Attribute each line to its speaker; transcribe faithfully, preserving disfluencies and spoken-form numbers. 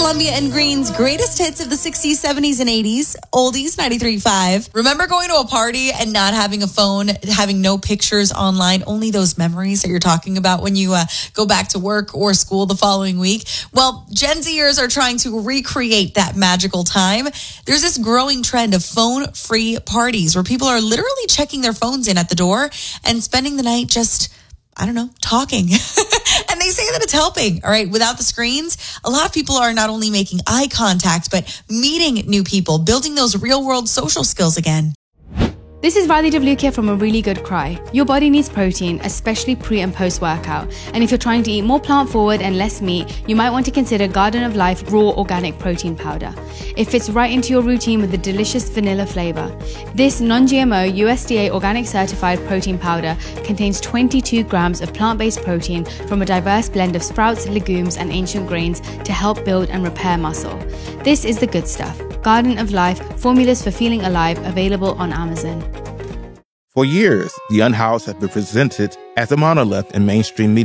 Speaker 1: Columbia and Green's greatest hits of the sixties, seventies, and eighties. Oldies, ninety-three point five. Remember going to a party and not having a phone, having no pictures online, only those memories that you're talking about when you uh, go back to work or school the following week? Well, Gen Zers are trying to recreate that magical time. There's this growing trend of phone-free parties where people are literally checking their phones in at the door and spending the night just, I don't know, talking. And they say that it's helping. All right. Without the screens, a lot of people are not only making eye contact, but meeting new people, building those real world social skills again.
Speaker 2: This is Radhi W here from A Really Good Cry. Your body needs protein, especially pre and post workout. And if you're trying to eat more plant forward and less meat, you might want to consider Garden of Life Raw Organic Protein Powder. It fits right into your routine with the delicious vanilla flavor. This non-G M O U S D A organic certified protein powder contains twenty-two grams of plant-based protein from a diverse blend of sprouts, legumes, and ancient grains to help build and repair muscle. This is the good stuff. Garden of Life, formulas for feeling alive, available on Amazon.
Speaker 3: For years, the Unhoused have been presented as a monolith in mainstream media.